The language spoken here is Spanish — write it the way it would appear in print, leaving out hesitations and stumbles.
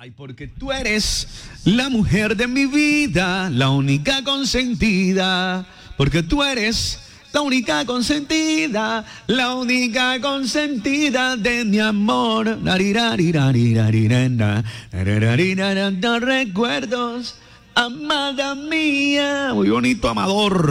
Ay, porque tú eres la mujer de mi vida, la única consentida. Porque tú eres la única consentida, la única consentida de mi amor. Recuerdos, amada mía. Muy bonito, Amador.